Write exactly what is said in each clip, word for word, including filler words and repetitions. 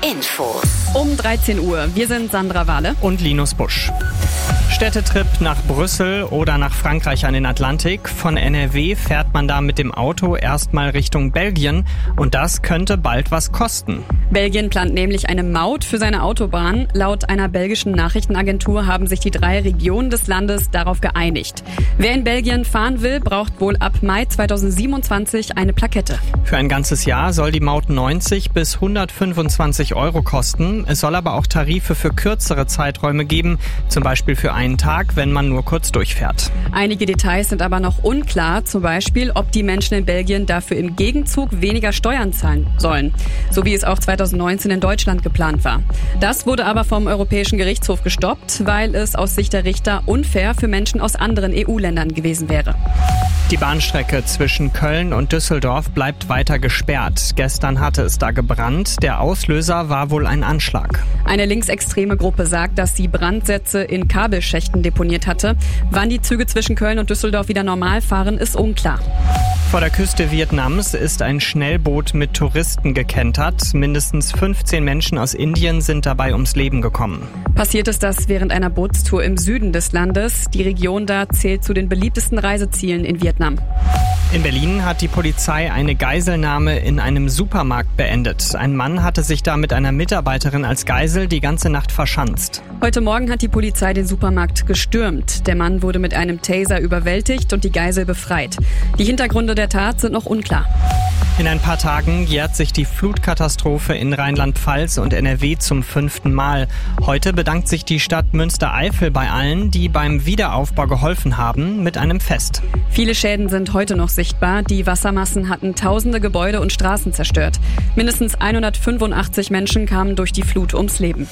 Infos. Um dreizehn Uhr. Wir sind Sandra Wahle und Linus Busch. Städtetrip nach Brüssel oder nach Frankreich an den Atlantik. Von N R W fährt man da mit dem Auto erstmal Richtung Belgien und das könnte bald was kosten. Belgien plant nämlich eine Maut für seine Autobahn. Laut einer belgischen Nachrichtenagentur haben sich die drei Regionen des Landes darauf geeinigt. Wer in Belgien fahren will, braucht wohl ab Mai zweitausendsiebenundzwanzig eine Plakette. Für ein ganzes Jahr soll die Maut neunzig bis hundertfünfundzwanzig Euro kosten. Es soll aber auch Tarife für kürzere Zeiträume geben, zum Beispiel für einen Tag, wenn man nur kurz durchfährt. Einige Details sind aber noch unklar, zum Beispiel, ob die Menschen in Belgien dafür im Gegenzug weniger Steuern zahlen sollen, so wie es auch zweitausendneunzehn in Deutschland geplant war. Das wurde aber vom Europäischen Gerichtshof gestoppt, weil es aus Sicht der Richter unfair für Menschen aus anderen E U-Ländern gewesen wäre. Die Bahnstrecke zwischen Köln und Düsseldorf bleibt weiter gesperrt. Gestern hatte es da gebrannt. Der Auslöser war wohl ein Anschlag. Eine linksextreme Gruppe sagt, dass sie Brandsätze in Kabelschächten deponiert hatte. Wann die Züge zwischen Köln und Düsseldorf wieder normal fahren, ist unklar. Vor der Küste Vietnams ist ein Schnellboot mit Touristen gekentert. Mindestens fünfzehn Menschen aus Indien sind dabei ums Leben gekommen. Passiert ist das während einer Bootstour im Süden des Landes. Die Region da zählt zu den beliebtesten Reisezielen in Vietnam. In Berlin hat die Polizei eine Geiselnahme in einem Supermarkt beendet. Ein Mann hatte sich da mit einer Mitarbeiterin als Geisel die ganze Nacht verschanzt. Heute Morgen hat die Polizei den Supermarkt gestürmt. Der Mann wurde mit einem Taser überwältigt und die Geisel befreit. Die Hintergründe der Tat sind noch unklar. In ein paar Tagen jährt sich die Flutkatastrophe in Rheinland-Pfalz und N R W zum fünften Mal. Heute bedankt sich die Stadt Münstereifel bei allen, die beim Wiederaufbau geholfen haben, mit einem Fest. Viele Schäden sind heute noch sichtbar. Die Wassermassen hatten tausende Gebäude und Straßen zerstört. Mindestens hundertfünfundachtzig Menschen kamen durch die Flut ums Leben.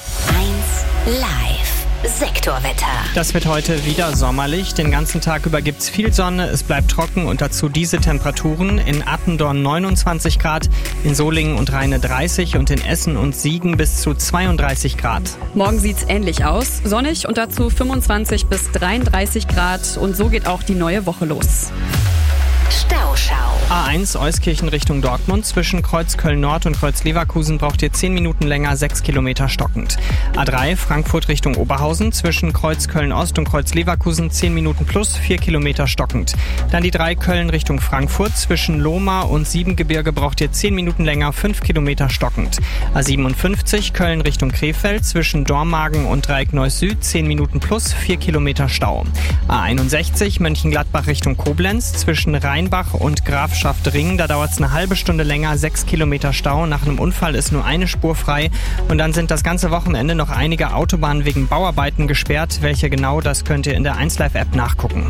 eins live. Sektorwetter. Das wird heute wieder sommerlich. Den ganzen Tag über gibt's viel Sonne, es bleibt trocken und dazu diese Temperaturen. In Attendorn neunundzwanzig Grad, in Solingen und Rheine dreißig und in Essen und Siegen bis zu zweiunddreißig Grad. Morgen sieht's ähnlich aus. Sonnig und dazu fünfundzwanzig bis dreiunddreißig Grad und so geht auch die neue Woche los. Stauschau. A eins Euskirchen Richtung Dortmund. Zwischen Kreuz Köln-Nord und Kreuz Leverkusen braucht ihr zehn Minuten länger, sechs Kilometer stockend. A drei Frankfurt Richtung Oberhausen. Zwischen Kreuz Köln-Ost und Kreuz Leverkusen zehn Minuten plus, vier Kilometer stockend. Dann die drei Köln Richtung Frankfurt. Zwischen Lohmar und Siebengebirge braucht ihr zehn Minuten länger, fünf Kilometer stockend. A siebenundfünfzig Köln Richtung Krefeld. Zwischen Dormagen und Dreieck Neuss Süd zehn Minuten plus, vier Kilometer Stau. A einundsechzig Mönchengladbach Richtung Koblenz. Zwischen Rheinbach und Grafschaft Ring, da dauert es eine halbe Stunde länger, sechs Kilometer Stau. Nach einem Unfall ist nur eine Spur frei. Und dann sind das ganze Wochenende noch einige Autobahnen wegen Bauarbeiten gesperrt. Welche genau, das könnt ihr in der eins Live App nachgucken.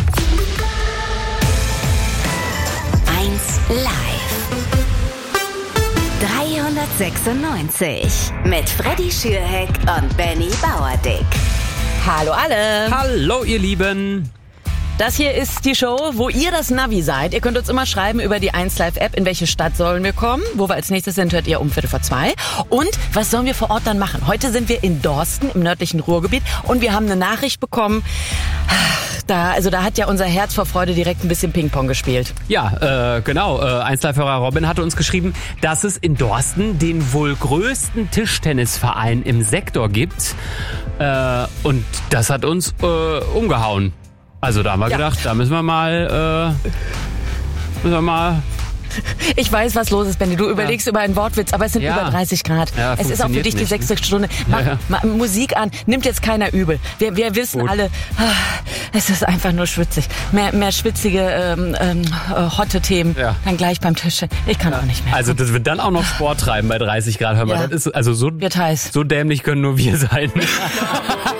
eins Live. dreihundertsechsundneunzig mit Freddy Schürheck und Benny Bauerdick. Hallo alle. Hallo ihr Lieben. Das hier ist die Show, wo ihr das Navi seid. Ihr könnt uns immer schreiben über die eins Live App, in welche Stadt sollen wir kommen. Wo wir als nächstes sind, hört ihr um Viertel vor zwei. Und was sollen wir vor Ort dann machen? Heute sind wir in Dorsten im nördlichen Ruhrgebiet und wir haben eine Nachricht bekommen. Da, also da hat ja unser Herz vor Freude direkt ein bisschen Ping-Pong gespielt. Ja, äh, genau. Äh, eins Live-Hörer Robin hatte uns geschrieben, dass es in Dorsten den wohl größten Tischtennisverein im Sektor gibt. Äh, und das hat uns äh, umgehauen. Also da haben wir ja gedacht, da müssen wir mal, äh, müssen wir mal... Ich weiß, was los ist, Benny. Du überlegst ja über einen Wortwitz, aber es sind ja über dreißig Grad. Ja, es ist auch für dich die sechste nicht, Stunde. Mach ja, ja. Mal Musik an, nimmt jetzt keiner übel. Wir, wir wissen Gut. alle, es ist einfach nur schwitzig. Mehr, mehr schwitzige, ähm, ähm, hotte Themen, ja. Dann gleich beim Tisch. Ich kann ja. auch nicht mehr. Also das wird dann auch noch Sport treiben bei dreißig Grad. Hör mal, ja. Das ist also so, wird heiß. So dämlich können nur wir sein.